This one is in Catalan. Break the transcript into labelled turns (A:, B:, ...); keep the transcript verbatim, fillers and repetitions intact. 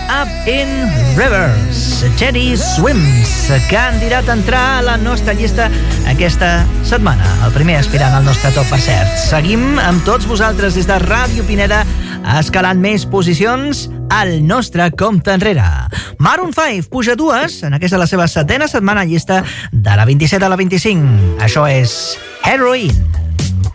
A: Up in Rivers, Teddy Swims, candidat a entrar a la nostra llista aquesta setmana, el primer aspirant al nostre top, per cert. Seguim amb tots vosaltres des de Ràdio Pineda, escalant més posicions al nostre compte enrere. Maroon cinc puja dues, en aquesta la seva setena setmana llista, de la vint-i-set a la vint-i-cinc. Això és Heroin.